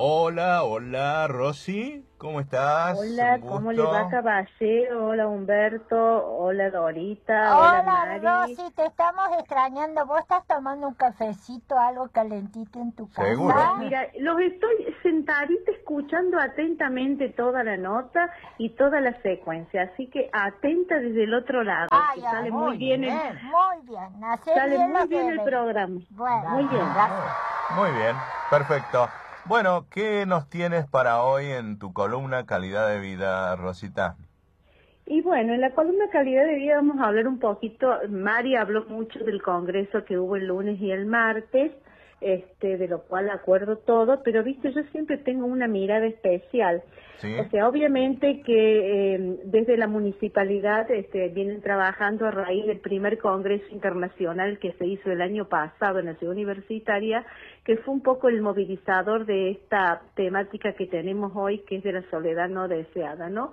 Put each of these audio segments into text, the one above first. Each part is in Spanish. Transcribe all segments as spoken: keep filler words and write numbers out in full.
Hola, hola, Rosy, ¿cómo estás? Hola, Un ¿cómo le va, gusto. Caballero? Hola, Humberto. Hola, Dorita. Hola, Hola Mari. Rosy, te estamos extrañando. ¿Vos estás tomando un cafecito, algo calentito en tu ¿Seguro? casa? Mira, los estoy sentadita escuchando atentamente toda la nota y toda la secuencia, así que atenta desde el otro lado, Ay, que ay, sale muy Muy bien el, bien. muy bien. Hacer sale bien muy lo bien que el ven. programa. Bueno, Muy bien. gracias. Muy bien, perfecto. Bueno, ¿qué nos tienes para hoy en tu columna Calidad de Vida, Rosita? Y bueno, en la columna calidad de vida vamos a hablar un poquito. Mari habló mucho del congreso que hubo el lunes y el martes, este, de lo cual acuerdo todo, pero viste, yo siempre tengo una mirada especial. ¿Sí? O sea, obviamente que eh, desde la municipalidad este, vienen trabajando a raíz del primer congreso internacional que se hizo el año pasado en la ciudad universitaria, que fue un poco el movilizador de esta temática que tenemos hoy, que es de la soledad no deseada, ¿no?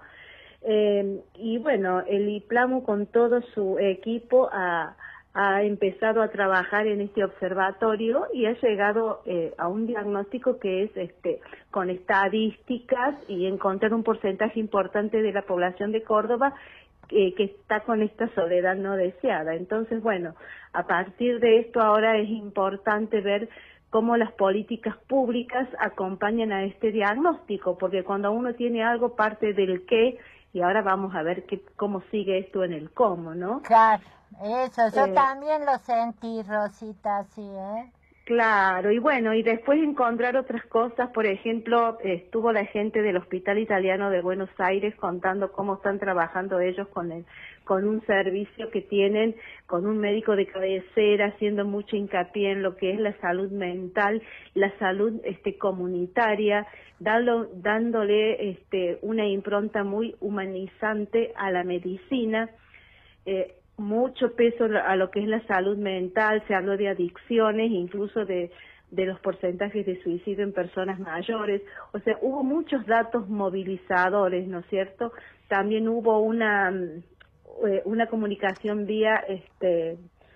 Eh, y bueno, el IPLAMU con todo su equipo ha, ha empezado a trabajar en este observatorio y ha llegado eh, a un diagnóstico que es este con estadísticas y encontrar un porcentaje importante de la población de Córdoba eh, que está con esta soledad no deseada. Entonces, bueno, a partir de esto ahora es importante ver cómo las políticas públicas acompañan a este diagnóstico, porque cuando uno tiene algo parte del qué, y ahora vamos a ver qué, cómo sigue esto en el cómo, ¿no? Claro, eso, yo Eh, también lo sentí, Rosita, sí, ¿eh? Claro, y bueno, y después encontrar otras cosas, por ejemplo, estuvo la gente del Hospital Italiano de Buenos Aires contando cómo están trabajando ellos con el, con un servicio que tienen, con un médico de cabecera, haciendo mucho hincapié en lo que es la salud mental, la salud este comunitaria, dando, dándole este una impronta muy humanizante a la medicina. Eh, mucho peso a lo que es la salud mental, se habló de adicciones, incluso de, de los porcentajes de suicidio en personas mayores, o sea, hubo muchos datos movilizadores, ¿no es cierto? También hubo una, eh, una comunicación vía este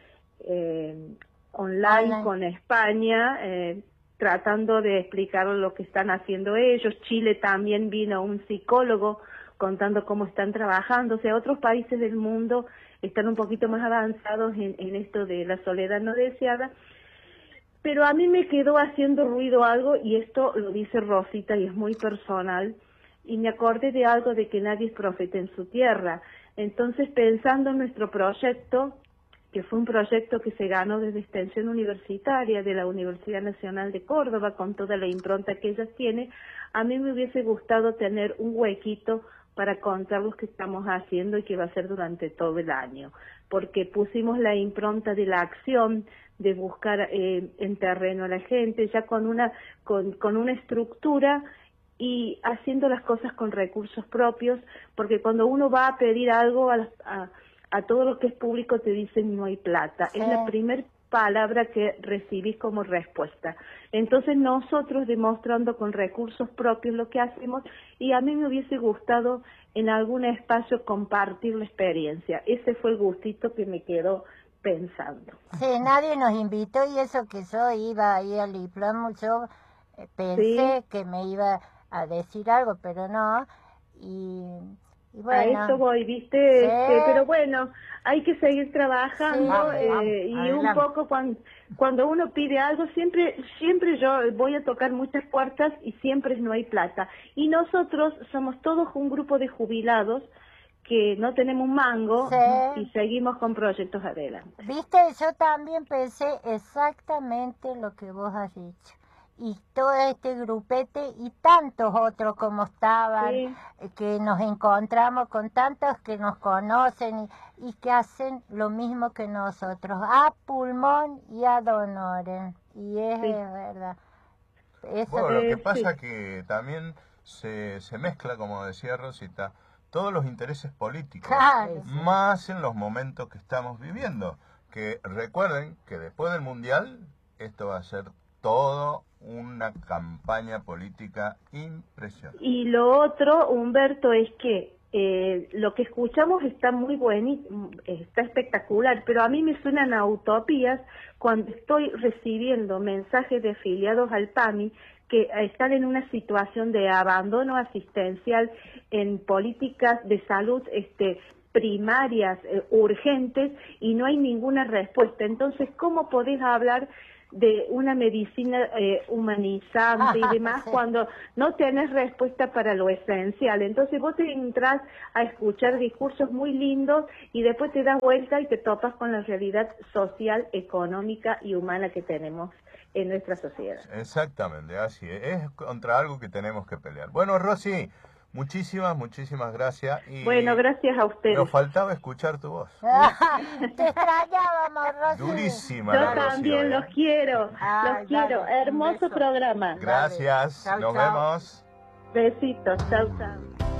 eh, online Online. con España, eh, tratando de explicar lo que están haciendo ellos. Chile también vino un psicólogo contando cómo están trabajando. O sea, otros países del mundo están un poquito más avanzados en, en esto de la soledad no deseada. Pero a mí me quedó haciendo ruido algo, y esto lo dice Rosita y es muy personal, y me acordé de algo de que nadie es profeta en su tierra. Entonces, pensando en nuestro proyecto, que fue un proyecto que se ganó desde Extensión Universitaria de la Universidad Nacional de Córdoba, con toda la impronta que ella tiene, a mí me hubiese gustado tener un huequito para contar lo que estamos haciendo y que va a ser durante todo el año, porque pusimos la impronta de la acción, de buscar eh, en terreno a la gente, ya con una, con, con una estructura y haciendo las cosas con recursos propios, porque cuando uno va a pedir algo a, las- a, a todo lo que es público te dicen no hay plata, Sí. es la primer palabra que recibís como respuesta. Entonces nosotros demostrando con recursos propios lo que hacemos, y a mí me hubiese gustado en algún espacio compartir la experiencia. Ese fue el gustito que me quedó pensando. Sí, nadie nos invitó y eso que yo iba ahí al diploma, yo eh, Sí, pensé que me iba a decir algo, pero no. Y, y a eso bueno, voy, sí, viste, este, pero bueno, hay que seguir sí, trabajando Vamos, vamos, eh, y un adelante. poco cuando, cuando uno pide algo, siempre, siempre yo voy a tocar muchas puertas y siempre no hay plata. Y nosotros somos todos un grupo de jubilados que no tenemos un mango y sí. seguimos con proyectos adelante. Viste, yo también pensé exactamente lo que vos has dicho. Y todo este grupete y tantos otros como estaban, Sí. eh, que nos encontramos con tantos que nos conocen y, y que hacen lo mismo que nosotros, a pulmón y ad honorem. Y es Sí, eh, verdad. Eso, Bueno, lo que eh, pasa sí, que también se, se mezcla, como decía Rosita, todos los intereses políticos, claro. más en los momentos que estamos viviendo. Que recuerden que después del Mundial, esto va a ser todo una campaña política impresionante. y lo otro, Humberto, es que eh, lo que escuchamos está muy buenísimo, está espectacular, pero a mí me suenan a utopías cuando estoy recibiendo mensajes de afiliados al PAMI que están en una situación de abandono asistencial en políticas de salud este, primarias, eh, urgentes, y no hay ninguna respuesta. Entonces, ¿cómo podés hablar de una medicina eh, humanizante y demás Sí. cuando no tenés respuesta para lo esencial? Entonces vos te entras a escuchar discursos muy lindos y después te das vuelta y te topas con la realidad social, económica y humana que tenemos en nuestra sociedad. Exactamente, así es. Es contra algo que tenemos que pelear. Bueno, Rosy, muchísimas, muchísimas gracias. Y Bueno, gracias a ustedes. nos faltaba escuchar tu voz. Te extrañábamos, Rosy. Durísima Yo la Rosy también hoy, ¿eh? los quiero, Ay, los quiero. dale, un Hermoso beso. programa. Gracias, Chau, nos chau. vemos. Besitos, chau, chau.